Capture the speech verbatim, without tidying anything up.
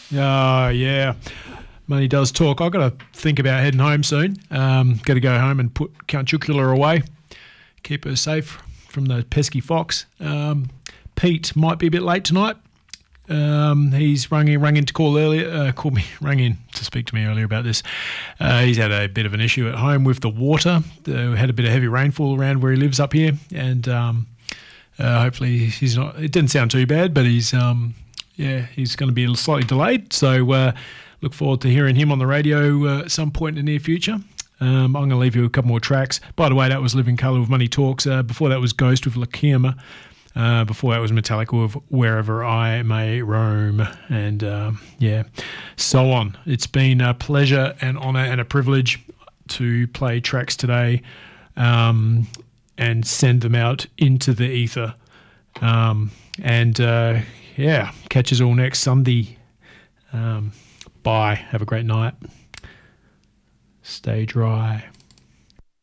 Oh, yeah. Money does talk. I've got to think about heading home soon. Um, got to go home and put Count Chocula away. Keep her safe from the pesky fox. Um, Pete might be a bit late tonight. Um, he's rung in, rung in to call earlier, uh, called me, rang in to speak to me earlier about this. Uh, he's had a bit of an issue at home with the water. Uh, we had a bit of heavy rainfall around where he lives up here, and um, uh, hopefully he's not. It didn't sound too bad, but he's um, yeah, he's going to be slightly delayed. So uh, look forward to hearing him on the radio uh, at some point in the near future. Um, I'm going to leave you a couple more tracks. By the way, that was Living Colour with Money Talks. Uh, before that was Ghost with Lakiyama. Uh, before that was Metallica with Wherever I May Roam, and uh, yeah, so on. It's been a pleasure and honour and a privilege to play tracks today um, and send them out into the ether. Um, and uh, yeah, catch us all next Sunday. Um, bye. Have a great night. Stay dry.